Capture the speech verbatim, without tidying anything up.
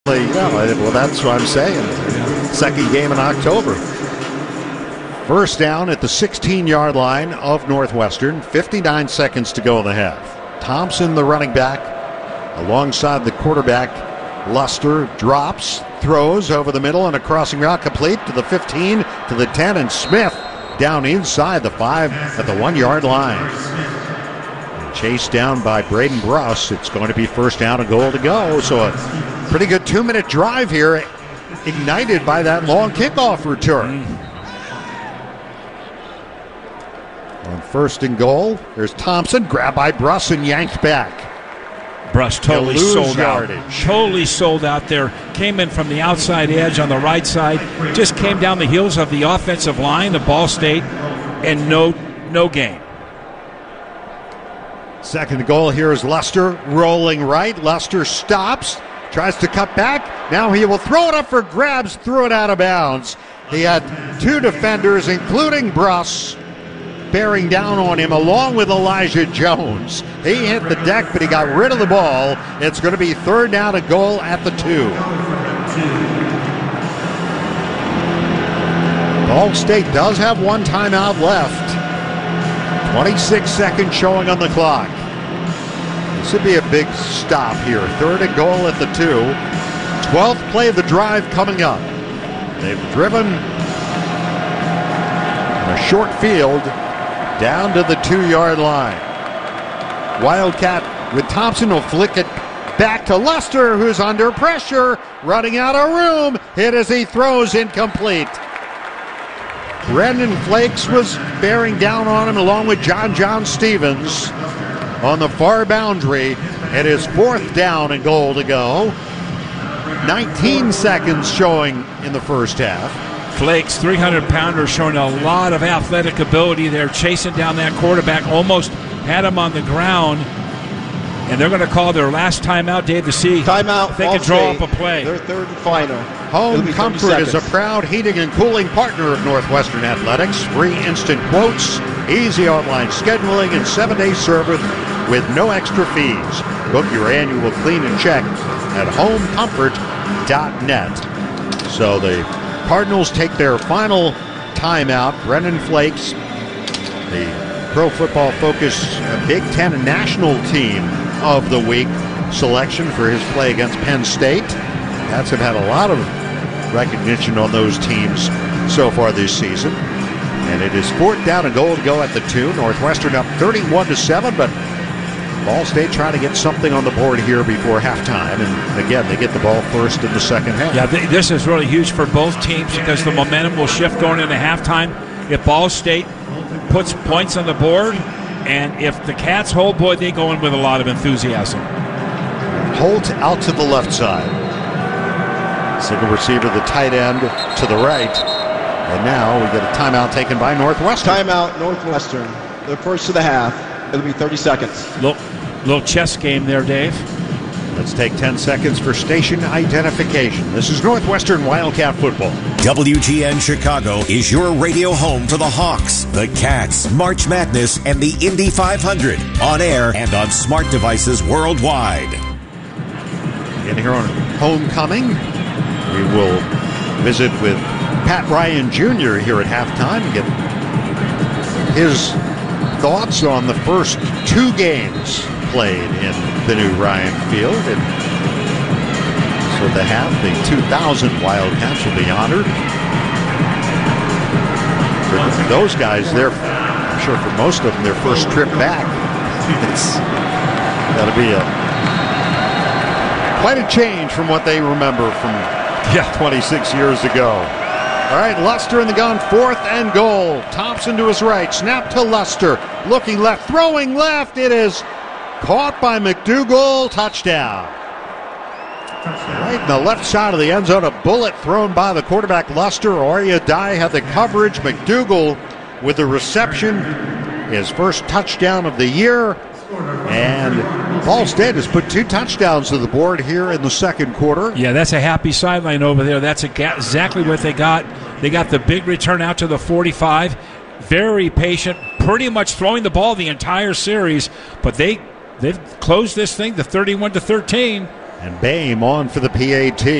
Yeah, well, that's what I'm saying. Second game in October. First down at the sixteen-yard line of Northwestern. fifty-nine seconds to go in the half. Thompson, the running back, alongside the quarterback. Luster drops, throws over the middle, and a crossing route complete to the fifteen, to the ten, and Smith down inside the five at the one-yard line. And chased down by Braden Bruss. It's going to be first down and goal to go. So a pretty good two-minute drive here, ignited by that long kickoff return. On first and goal, there's Thompson, grabbed by Bruss and yanked back. Bruss totally sold yardage. out. Totally sold out there. Came in from the outside edge on the right side. Just came down the heels of the offensive line of Ball State, and no, no gain. Second goal, here is Luster rolling right. Luster stops. Tries to cut back. Now he will throw it up for grabs. Threw it out of bounds. He had two defenders, including Bruss, bearing down on him, along with Elijah Jones. He hit the deck, but he got rid of the ball. It's going to be third down and goal at the two. Ball State does have one timeout left. twenty-six seconds showing on the clock. This would be a big stop here. Third and goal at the two. twelfth play of the drive coming up. They've driven in a short field down to the two-yard line. Wildcat with Thompson will flick it back to Luster, who's under pressure, running out of room. Hit as he throws, incomplete. Brendan Flakes was bearing down on him along with John John Stevens on the far boundary. It is fourth down and goal to go. nineteen seconds showing in the first half. Flakes, three hundred pounder, showing a lot of athletic ability there, chasing down that quarterback, almost had him on the ground. And they're going to call their last timeout, Dave, to see timeout, if they can draw up a play. Their third and final. Home Comfort is a proud heating and cooling partner of Northwestern Athletics. Free instant quotes, easy online scheduling, and seven-day service with no extra fees. Book your annual clean and check at home comfort dot net. So the Cardinals take their final timeout. Brendan Flakes, the Pro Football Focus Big Ten National Team of the Week selection for his play against Penn State. Cats have had a lot of recognition on those teams so far this season. And it is fourth down and goal to go at the two. Northwestern up thirty-one to seven, but Ball State trying to get something on the board here before halftime. And again, they get the ball first in the second half. Yeah, th- this is really huge for both teams because the momentum will shift going into halftime. If Ball State puts points on the board, and if the Cats hold, boy, they go in with a lot of enthusiasm. Holt out to the left side. Single receiver, the tight end to the right. And now we get a timeout taken by Northwestern. Timeout, Northwestern. The first of the half. It'll be thirty seconds. Little, little chess game there, Dave. Let's take ten seconds for station identification. This is Northwestern Wildcat football. W G N Chicago is your radio home for the Hawks, the Cats, March Madness, and the Indy five hundred. On air and on smart devices worldwide. And here on Homecoming, we will visit with Pat Ryan Junior here at halftime and get his thoughts on the first two games played in the new Ryan Field. And so the half, the two thousand Wildcats will be honored. For those guys, they're, I'm sure for most of them, their first trip back. It's got to be a quite a change from what they remember from yeah. twenty-six years ago. All right, Luster in the gun, fourth and goal. Thompson to his right, snap to Luster. Looking left, throwing left. It is caught by McDougal, touchdown. Right in the left side of the end zone, a bullet thrown by the quarterback Luster. Arya Dye had the coverage. McDougal with the reception. His first touchdown of the year. And Ball State has put two touchdowns to the board here in the second quarter. Yeah, that's a happy sideline over there. That's exactly what they got. They got the big return out to the forty-five. Very patient, pretty much throwing the ball the entire series. But they, they've closed this thing to thirty-one to thirteen. And Boehm on for the P A T.